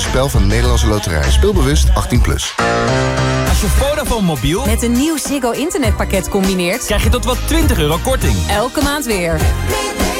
een spel van de Nederlandse Loterij. Speelbewust 18+. Als je Vodafone mobiel met een nieuw Ziggo internetpakket combineert, krijg je tot wel €20 korting. Elke maand weer.